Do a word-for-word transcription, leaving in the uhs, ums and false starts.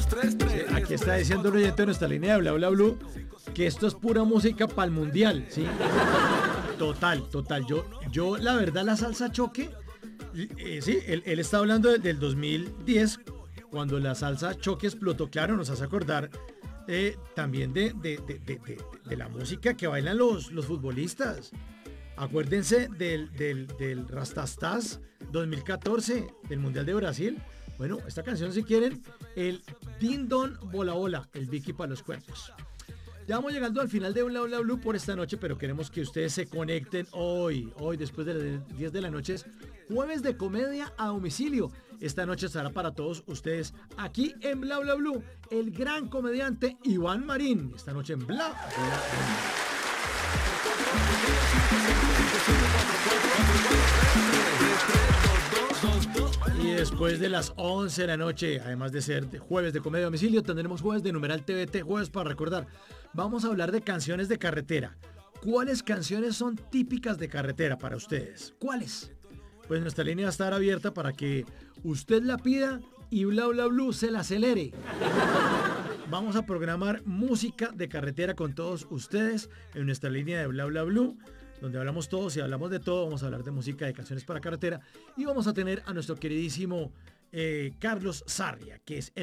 Aquí está diciendo el oyente de nuestra línea de Bla Bla Blue que esto es pura música para el mundial, ¿sí? Total, total. Yo, yo la verdad, la salsa choque, eh, sí, él, él está hablando de, del dos mil diez, cuando la salsa choque explotó. Claro, nos hace acordar eh, también de, de, de, de, de, de la música que bailan los, los futbolistas. Acuérdense del, del, del Rastastas dos mil catorce, del Mundial de Brasil. Bueno, esta canción, si quieren, el Din Don Bola Bola, el Vicky para los cuerpos. Ya vamos llegando al final de Bla Bla Blue por esta noche, pero queremos que ustedes se conecten hoy, hoy después de las diez de la noche, es jueves de comedia a domicilio. Esta noche estará para todos ustedes aquí en Bla Bla Blue, el gran comediante Iván Marín. Esta noche en Bla Bla Blue. Y después de las once de la noche, además de ser de jueves de comedia a domicilio, tendremos jueves de numeral T V T, jueves para recordar. Vamos a hablar de canciones de carretera. ¿Cuáles canciones son típicas de carretera para ustedes? ¿Cuáles? Pues nuestra línea va a estar abierta para que usted la pida y Bla Bla Blue se la acelere. Vamos a programar música de carretera con todos ustedes en nuestra línea de Bla Bla Blue, donde hablamos todos y hablamos de todo. Vamos a hablar de música, de canciones para carretera, y vamos a tener a nuestro queridísimo eh, Carlos Sarria, que es el